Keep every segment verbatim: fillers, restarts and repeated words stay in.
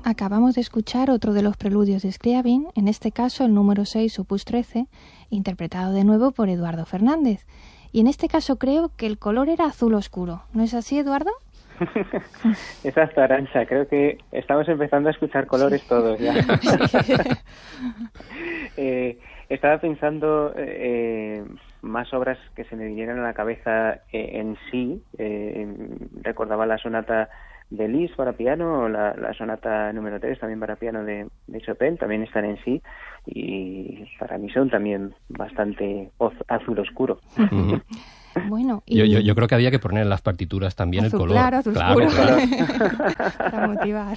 acabamos de escuchar otro de los preludios de Scriabin, en este caso el número seis, opus trece, interpretado de nuevo por Eduardo Fernández. Y en este caso creo que el color era azul oscuro. ¿No es así, Eduardo? Exacto, Arantxa. Creo que estamos empezando a escuchar colores sí. todos ya. eh, estaba pensando eh, más obras que se me vinieran a la cabeza eh, en sí. Eh, recordaba la sonata de Liszt para piano, o la, la sonata número tres también para piano de, de Chopin, también están en sí, y para mí son también bastante azul oscuro. Uh-huh. Bueno, y... yo, yo, yo creo que había que poner en las partituras también azul el color. Claro, azul claro, oscuro. Claro. Para motivar.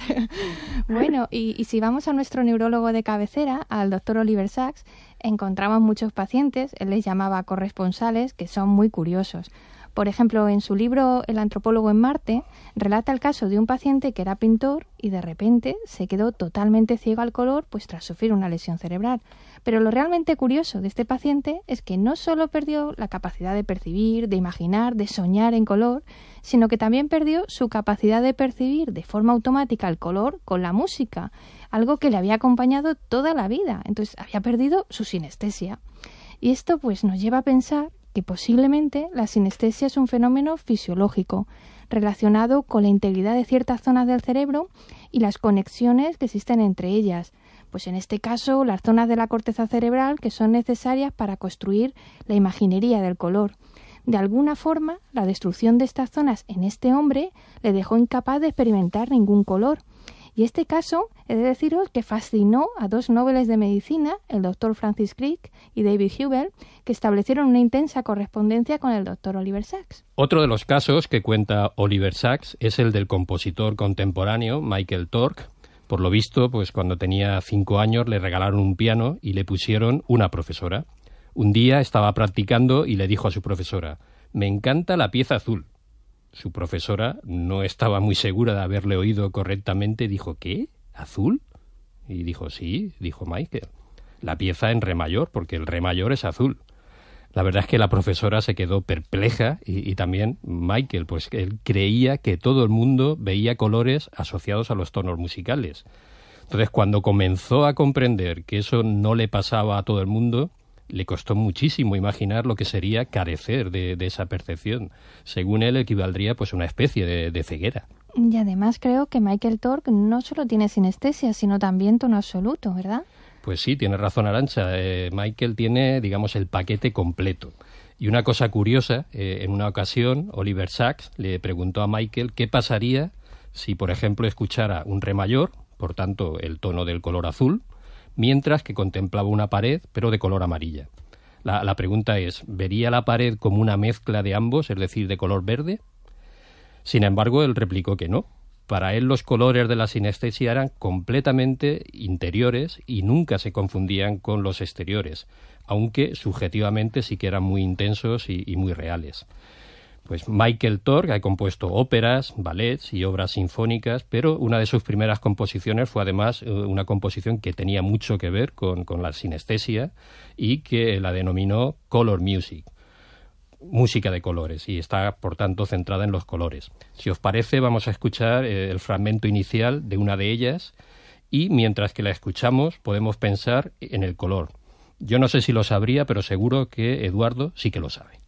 Bueno, y, y si vamos a nuestro neurólogo de cabecera, al doctor Oliver Sacks, encontramos muchos pacientes, él les llamaba corresponsales, que son muy curiosos. Por ejemplo, en su libro El antropólogo en Marte, relata el caso de un paciente que era pintor y de repente se quedó totalmente ciego al color pues tras sufrir una lesión cerebral. Pero lo realmente curioso de este paciente es que no solo perdió la capacidad de percibir, de imaginar, de soñar en color, sino que también perdió su capacidad de percibir de forma automática el color con la música, algo que le había acompañado toda la vida. Entonces había perdido su sinestesia. Y esto pues nos lleva a pensar que posiblemente la sinestesia es un fenómeno fisiológico relacionado con la integridad de ciertas zonas del cerebro y las conexiones que existen entre ellas. Pues en este caso, las zonas de la corteza cerebral que son necesarias para construir la imaginería del color. De alguna forma, la destrucción de estas zonas en este hombre le dejó incapaz de experimentar ningún color. Y este caso, he de deciros que fascinó a dos nobeles de medicina, el doctor Francis Crick y David Hubel, que establecieron una intensa correspondencia con el doctor Oliver Sacks. Otro de los casos que cuenta Oliver Sacks es el del compositor contemporáneo Michael Tork. Por lo visto, pues cuando tenía cinco años le regalaron un piano y le pusieron una profesora. Un día estaba practicando y le dijo a su profesora: «Me encanta la pieza azul». Su profesora no estaba muy segura de haberle oído correctamente. Dijo: ¿qué? ¿Azul? Y dijo: sí, dijo Michael. La pieza en re mayor, porque el re mayor es azul. La verdad es que la profesora se quedó perpleja y, y también Michael, pues él creía que todo el mundo veía colores asociados a los tonos musicales. Entonces, cuando comenzó a comprender que eso no le pasaba a todo el mundo, le costó muchísimo imaginar lo que sería carecer de, de esa percepción. Según él, equivaldría pues a una especie de, de ceguera. Y además creo que Michael Tork no solo tiene sinestesia, sino también tono absoluto, ¿verdad? Pues sí, tiene razón Arantxa. Eh, Michael tiene, digamos, el paquete completo. Y una cosa curiosa, eh, en una ocasión, Oliver Sacks le preguntó a Michael qué pasaría si, por ejemplo, escuchara un re mayor, por tanto, el tono del color azul, mientras que contemplaba una pared, pero de color amarilla. La, la pregunta es, ¿vería la pared como una mezcla de ambos, es decir, de color verde? Sin embargo, él replicó que no. Para él los colores de la sinestesia eran completamente interiores y nunca se confundían con los exteriores, aunque subjetivamente sí que eran muy intensos y, y muy reales. Pues Michael Tork ha compuesto óperas, ballets y obras sinfónicas, pero una de sus primeras composiciones fue además una composición que tenía mucho que ver con, con la sinestesia y que la denominó color music, música de colores, y está por tanto centrada en los colores. Si os parece, vamos a escuchar eh, el fragmento inicial de una de ellas y mientras que la escuchamos podemos pensar en el color. Yo no sé si lo sabría, pero seguro que Eduardo sí que lo sabe.